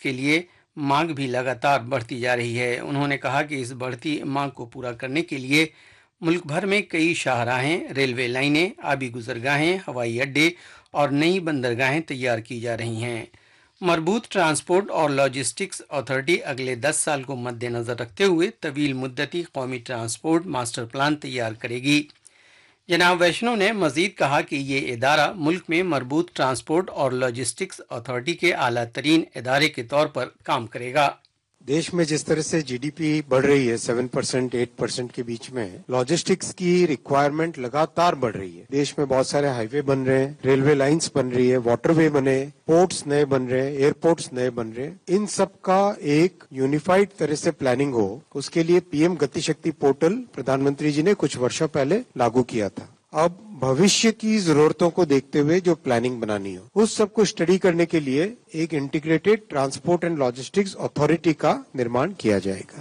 کے لیے مانگ بھی لگاتار بڑھتی جا رہی ہے۔ انہوں نے کہا کہ اس بڑھتی مانگ کو پورا کرنے کے لیے ملک بھر میں کئی شاہراہیں، ریلوے لائنیں، آبی گزرگاہیں، ہوائی اڈے اور نئی بندرگاہیں تیار کی جا رہی ہیں۔ مربوط ٹرانسپورٹ اور لاجسٹکس اتھارٹی اگلے 10 سال کو مد نظر رکھتے ہوئے طویل مدتی قومی ٹرانسپورٹ ماسٹر پلان تیار کرے گی۔ جناب ویشنو نے مزید کہا کہ یہ ادارہ ملک میں مربوط ٹرانسپورٹ اور لاجسٹکس اتھارٹی کے اعلیٰ ترین ادارے کے طور پر کام کرے گا۔ دیش میں جس طرح سے جی ڈی پی بڑھ رہی ہے 7%, 8% کے بیچ میں، لاجسٹکس کی ریکوائرمنٹ لگاتار بڑھ رہی ہے۔ دیش میں بہت سارے ہائی وے بن رہے ہیں، ریلوے لائنز بن رہی ہے، واٹر وے بنے، پورٹس نئے بن رہے ہیں، ایئرپورٹس نئے بن رہے ہیں۔ ان سب کا ایک یونیفائڈ طرح سے پلاننگ ہو، اس کے لیے P M Gati Shakti portal Pradhan Mantri جی نے کچھ برسوں پہلے لاگو کیا تھا۔ اب بھوشیہ کی ضرورتوں کو دیکھتے ہوئے جو پلاننگ بنانی ہو، اس سب کو اسٹڈی کرنے کے لیے ایک integrated transport and logistics authority کا نرمان کیا جائے گا۔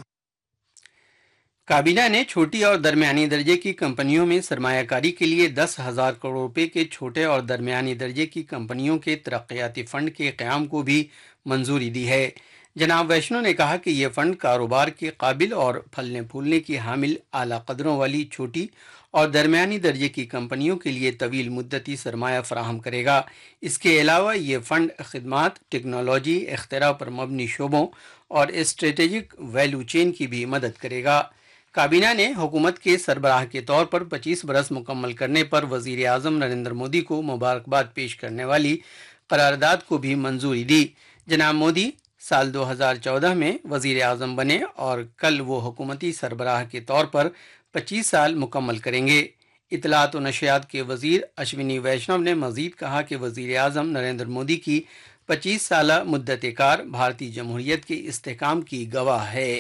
کابینہ نے چھوٹی اور درمیانی درجے کی کمپنیوں میں سرمایہ کاری کے لیے 10,000 کروڑ روپے کے چھوٹے اور درمیانی درجے کی کمپنیوں کے ترقیاتی فنڈ کے قیام کو بھی منظوری دی ہے۔ جناب ویشنو نے کہا کہ یہ فنڈ کاروبار کے قابل اور پھلنے پھولنے کی حامل اعلیٰ قدروں والی چھوٹی اور درمیانی درجے کی کمپنیوں کے لیے طویل مدتی سرمایہ فراہم کرے گا۔ اس کے علاوہ یہ فنڈ خدمات، ٹیکنالوجی، اختراع پر مبنی شعبوں اور اسٹریٹجک ویلیو چین کی بھی مدد کرے گا۔ کابینہ نے حکومت کے سربراہ کے طور پر 25 برس مکمل کرنے پر وزیر اعظم نریندر مودی کو مبارکباد پیش کرنے والی قرارداد کو بھی منظوری دی۔ جناب مودی سال 2014 میں وزیر اعظم بنے اور کل وہ حکومتی سربراہ کے طور پر 25 سال مکمل کریں گے۔ اطلاعات و نشریات کے وزیر اشونی ویشنو نے مزید کہا کہ وزیر اعظم نریندر مودی کی 25 سالہ مدت کار بھارتی جمہوریت کے استحکام کی گواہ ہے۔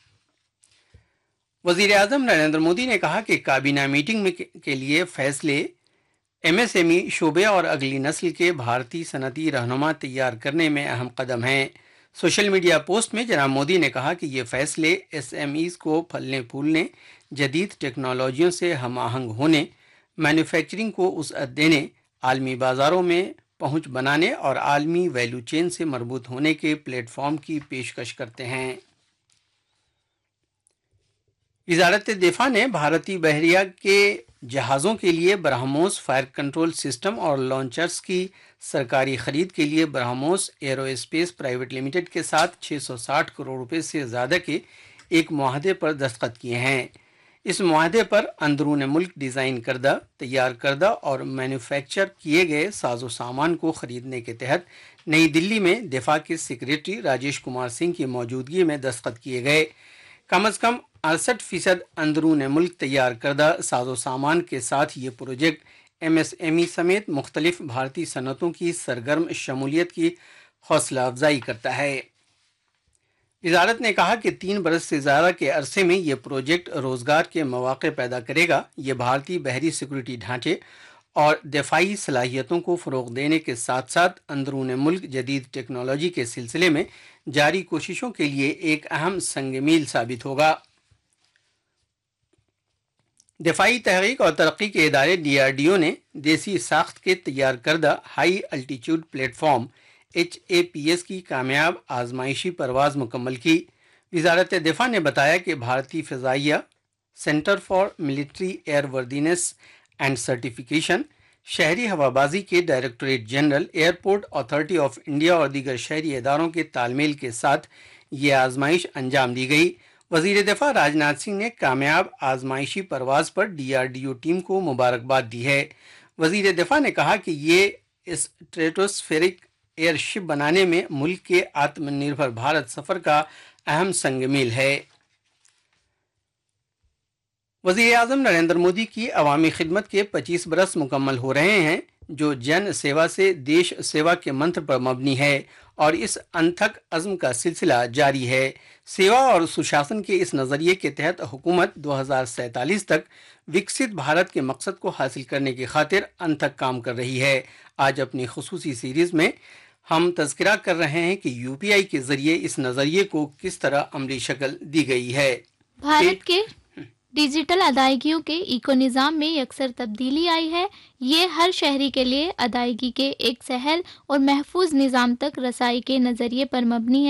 وزیر اعظم نریندر مودی نے کہا کہ کابینہ میٹنگ کے لیے فیصلے ایم ایس ایم ای شعبے اور اگلی نسل کے بھارتی صنعتی رہنما تیار کرنے میں اہم قدم ہیں۔ سوشل میڈیا پوسٹ میں جناب مودی نے کہا کہ یہ فیصلے ایس ایم ایز کو پھلنے پھولنے، جدید ٹیکنالوجیوں سے ہم آہنگ ہونے، مینوفیکچرنگ کو وسعت دینے، عالمی بازاروں میں پہنچ بنانے اور عالمی ویلیو چین سے مربوط ہونے کے پلیٹ فارم کی پیشکش کرتے ہیں۔ وزارت دفاع نے بھارتی بحریہ کے جہازوں کے لیے برہموس فائر کنٹرول سسٹم اور لانچرز کی سرکاری خرید کے لیے BrahMos arrow space private limited کے ساتھ 660 کروڑ روپے سے زیادہ کے ایک معاہدے پر دستخط کیے ہیں۔ اس معاہدے پر اندرون ملک ڈیزائن کردہ، تیار کردہ اور مینوفیکچر کیے گئے ساز و سامان کو خریدنے کے تحت نئی دلی میں دفاع کے سیکریٹری راجیش کمار سنگھ کی موجودگی میں دستخط کیے گئے۔ کم از کم 68% اندرون ملک تیار کردہ ساز و سامان کے ساتھ یہ project M S M E سمیت مختلف بھارتی صنعتوں کی سرگرم شمولیت کی حوصلہ افزائی کرتا ہے۔ وزارت نے کہا کہ 3 برس سے زیادہ کے عرصے میں یہ پروجیکٹ روزگار کے مواقع پیدا کرے گا۔ یہ بھارتی بحری سیکورٹی ڈھانچے اور دفاعی صلاحیتوں کو فروغ دینے کے ساتھ ساتھ اندرون ملک جدید ٹیکنالوجی کے سلسلے میں جاری کوششوں کے لیے ایک اہم سنگ میل ثابت ہوگا۔ دفاعی تحقیق اور ترقی کے ادارے ڈی آر ڈی او نے دیسی ساخت کے تیار کردہ high altitude plate form HAPS کی کامیاب آزمائشی پرواز مکمل کی۔ وزارت دفاع نے بتایا کہ بھارتی فضائیہ centre for military year وردینس and certification, شہری ہوابازی کے directorate general, airport authority of India اور دیگر شہری اداروں کے تال میل کے ساتھ یہ آزمائش انجام دی گئی۔ وزیر دفاع راجناتھ سنگھ نے کامیاب آزمائشی پرواز پر D R D O team کو مبارکباد دی ہے۔ وزیر دفاع نے کہا کہ یہ اسٹریٹوسفیرک ایئر شپ بنانے میں ملک کے آتم نربھر بھارت سفر کا اہم سنگ میل ہے۔ وزیر اعظم نریندر مودی کی عوامی خدمت کے 25 برس مکمل ہو رہے ہیں، جو جن سیوا سے دیش سیوا کے منتر پر مبنی ہے اور اس انتھک عزم کا سلسلہ جاری ہے۔ سیوا اور سشاسن کے اس نظریے کے تحت حکومت 2047 تک وکست بھارت کے مقصد کو حاصل کرنے کی خاطر انتھک کام کر رہی ہے۔ آج اپنی خصوصی سیریز میں ہم تذکرہ کر رہے ہیں کہ یو پی آئی کے ذریعے اس نظریے کو کس طرح عملی شکل دی گئی ہے۔ بھارت کے ڈیجیٹل ادائیگیوں کے ایکو نظام میں یکسر تبدیلی آئی ہے۔ یہ ہر شہری کے لیے ادائیگی کے ایک سہل اور محفوظ نظام تک رسائی کے نظریے پر مبنی ہے۔